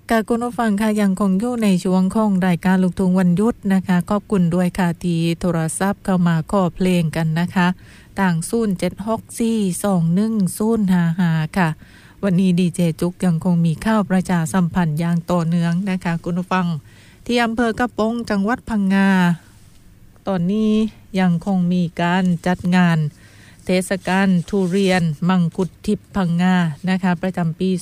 ค่ะคุณผู้ฟังค่ะยังคงอยู่ในช่วงของรายการลูกทุ่งวันหยุดนะคะขอบคุณด้วยค่ะที่โทรศัพท์เข้ามาขอเพลงกันนะคะต่าง0764210055ค่ะวันนี้ดีเจจุกยังคงมีข่าวประชาสัมพันธ์อย่างต่อเนื่องนะคะคุณผู้ฟังที่อำเภอกระโปงจังหวัดพังงาตอนนี้ยังคงมีการจัดงานเทศกาลทุเรียนมังคุดทิพย์พังงานะคะประจำปี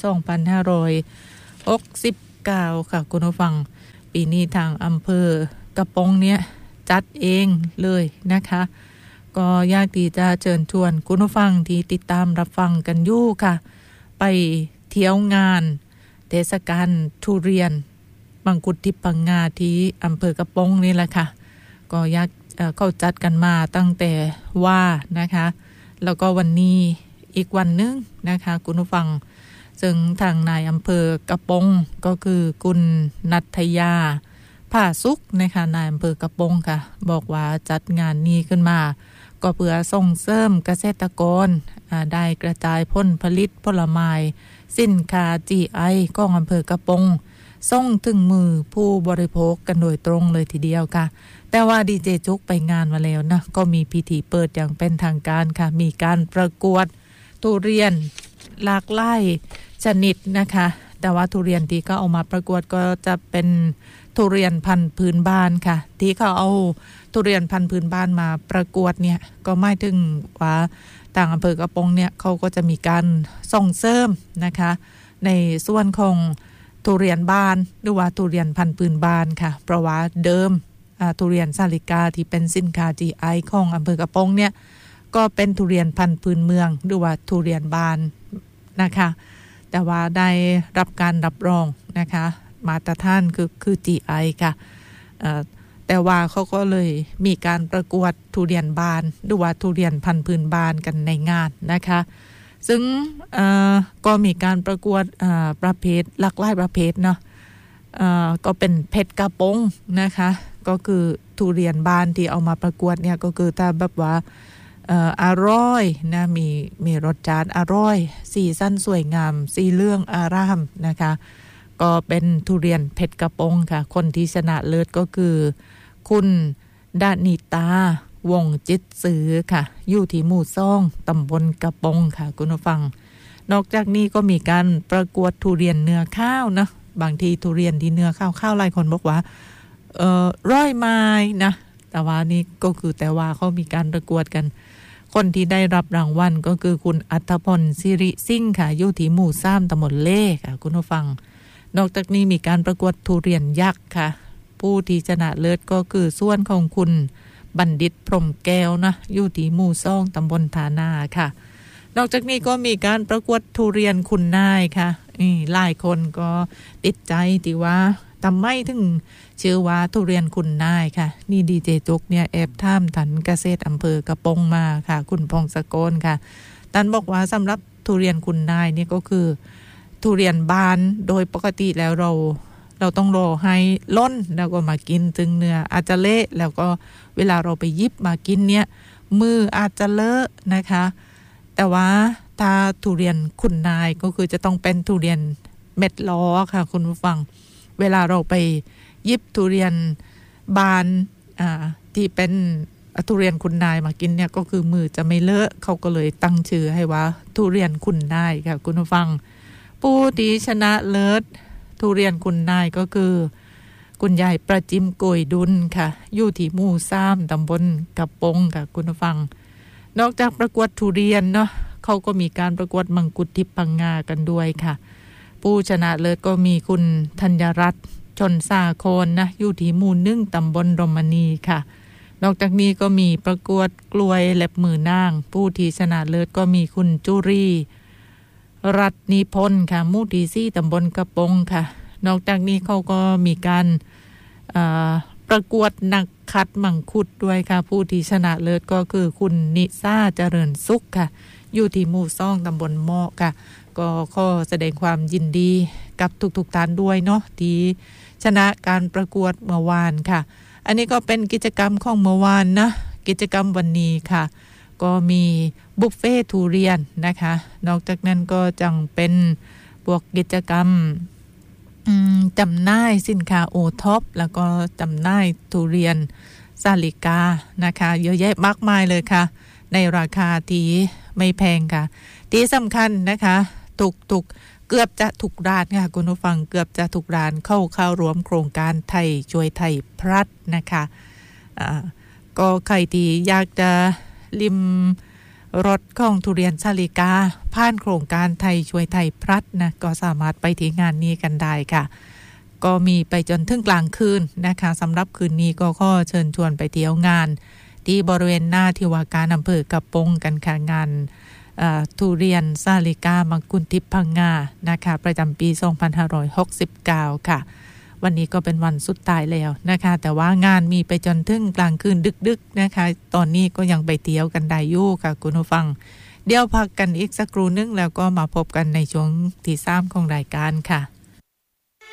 2569ค่ะคุณผู้ฟังปีนี้ทางอำเภอกระโปงเนี่ยจัดเองเลยนะคะก็อยากที่จะเชิญชวนคุณผู้ฟังที่ติดตามรับฟังกันอยู่ค่ะไปเที่ยวงานเทศกาลทุเรียนมังคุดทิพย์พังงาที่อำเภอกระโปงนี่แหละค่ะก็อยากเขาจัดกันมาตั้งแต่ว่านะคะแล้วก็วันนี้อีกวันนึงนะคะคุณผู้ฟังซึ่งทางนายอำเภอกระโปงก็คือคุณณัฐยาผ้าสุกนะคะนายอำเภอกระโปงค่ะบอกว่าจัดงานนี้ขึ้นมาก็เพื่อส่งเสริมเกษตรกรได้กระจายผลผลิตผลไม้สินค้า GI ของอำเภอกระโปงส่งถึงมือผู้บริโภคกันโดยตรงเลยทีเดียวค่ะแต่ว่าดีเจจุกไปงานมาแล้วนะก็มีพิธีเปิดอย่างเป็นทางการค่ะมีการประกวดทุเรียนหลากหลายชนิดนะคะแต่ว่าทุเรียนที่เขาเอามาประกวดก็จะเป็นทุเรียนพันธุ์พื้นบ้านค่ะที่เขาเอาทุเรียนพันธุ์พื้นบ้านมาประกวดเนี่ยก็หมายถึงว่าทางอำเภอกระโปงเนี่ยเขาก็จะมีการส่งเสริมนะคะในส่วนของทุเรียนบ้านหรือว่าทุเรียนพันธุ์พื้นบ้านค่ะเพราะว่าเดิมทุเรียนสาลิกาที่เป็นสินค้า GI ของอำเภอกระโปงเนี่ยก็เป็นทุเรียนพันธุ์พื้นเมืองหรือว่าทุเรียนบ้านนะคะแต่ว่าได้รับการรับรองนะคะมาตรฐานคือ GI ค่ะแต่ว่าเขาก็เลยมีการประกวดทุเรียนบ้านหรือว่าทุเรียนพันธุ์พื้นบ้านกันในงานนะคะซึ่งก็มีการประกวดประเภทหลากหลายประเภทเนาะก็เป็นเพชรกระโปงนะคะก็คือทุเรียนบ้านที่เอามาประกวดเนี่ยก็คือถ้าแบบว่าอร่อยนะมีรสชาติอร่อยสีสันสวยงามสีเหลืองอารามนะคะก็เป็นทุเรียนเพชรกระโปงค่ะคนที่ชนะเลิศก็คือคุณดานิตาวงจิตสือค่ะอยู่ที่หมู่ซ่องตำบลกระโปงค่ะคุณผู้ฟังนอกจากนี้ก็มีการประกวดทุเรียนเนื้อข้าวนะบางทีทุเรียนที่เนื้อข้าวหลายคนบอกว่าร้อยไม้นะแต่ว่านี่ก็คือแต่ว่าเขามีการประกวดกันคนที่ได้รับรางวัลก็คือคุณอัธพลสิริซิ่งค่ะอยู่ที่หมู่3ตำบลเล่ค่ะคุณผู้ฟังนอกจากนี้มีการประกวดทุเรียนยักษ์ค่ะผู้ที่ชนะเลิศก็คือส่วนของคุณบัณฑิตพรหมแก้วนะอยู่ที่หมู่2ตำบลฐานาค่ะนอกจากนี้ก็มีการประกวดทุเรียนคุณนายค่ะหลายคนก็ติดใจที่ว่าทำไมถึงชื่อว่าทุเรียนคุณนายค่ะนี่ดีเจจุกเนี่ยแอบถามท่านเกษตรอำเภอกระโปงมาค่ะคุณพงศกรค่ะท่านบอกว่าสำหรับทุเรียนคุณนายนี่ก็คือทุเรียนบานโดยปกติแล้วเราต้องรอให้ล้นแล้วก็มากินถึงเนื้ออาจจะเละแล้วก็เวลาเราไปยิบมากินเนี่ยมืออาจจะเลอะนะคะแต่ว่าถ้าทุเรียนคุณนายก็คือจะต้องเป็นทุเรียนเม็ดล้อค่ะคุณผู้ฟังเวลาเราไปยิบทุเรียนบานที่เป็นทุเรียนคุณนายมากินเนี่ยก็คือมือจะไม่เลอะเขาก็เลยตั้งชื่อให้ว่าทุเรียนคุณนายค่ะคุณผู้ฟังผู้ที่ชนะเลิศทุเรียนคุณนายก็คือคุณยายประจิมโกยดุลค่ะอยู่ที่หมู่3ตำบลกระโปงค่ะคุณผู้ฟังนอกจากประกวดทุเรียนเนาะเขาก็มีการประกวดมังคุดทิพย์พังงากันด้วยค่ะผู้ชนะเลิศก็มีคุณธัญรัตน์ชนสาครนะอยู่ที่หมู่1ตำบลดมณีค่ะนอกจากนี้ก็มีประกวดกล้วยเล็บมือนางผู้ที่ชนะเลิศก็มีคุณจุรีรัตนิพนธ์ค่ะหมู่ที่4ตำบลกระโปงค่ะนอกจากนี้เขาก็มีการประกวดนักคัดมังคุดด้วยค่ะผู้ที่ชนะเลิศก็คือคุณนิซ่าเจริญสุขค่ะอยู่ที่หมู่2ตำบลหม้อค่ะก็ขอแสดงความยินดีกับทุกท่านด้วยเนาะที่ชนะการประกวดเมื่อวานค่ะอันนี้ก็เป็นกิจกรรมของเมื่อวานนะกิจกรรมวันนี้ค่ะก็มีบุฟเฟ่ทุเรียนนะคะนอกจากนั้นก็จังเป็นพวกกิจกรรมจำหน่ายสินค้าโอท็อปแล้วก็จำหน่ายทุเรียนซาลิกานะคะเยอะแยะมากมายเลยค่ะในราคาที่ไม่แพงค่ะที่สำคัญนะคะทุกเกือบจะทุกร้านค่ะคุณผู้ฟังเกือบจะทุกร้านเข้ารวมโครงการไทยช่วยไทยพลัดนะคะก็ใครที่อยากจะลิมรสของทุเรียนซาลิกาผ่านโครงการไทยช่วยไทยพลัดนะก็สามารถไปที่งานนี้กันได้ค่ะก็มีไปจนถึงกลางคืนนะคะสำหรับคืนนี้ก็ขอเชิญชวนไปเที่ยวงานที่บริเวณหน้าที่ว่าการอำเภอกระปงกันค่ะงานทุเรียนซาลิกามังกุลทิพย์พังงานะคะประจำปี 2569 ค่ะวันนี้ก็เป็นวันสุดท้ายแล้วนะคะแต่ว่างานมีไปจนถึงกลางคืนดึกๆนะคะตอนนี้ก็ยังไปเที่ยวกันได้อยู่ค่ะคุณผู้ฟังเดี๋ยวพักกันอีกสักครู่นึงแล้วก็มาพบกันในช่วงที่3ของรายการค่ะ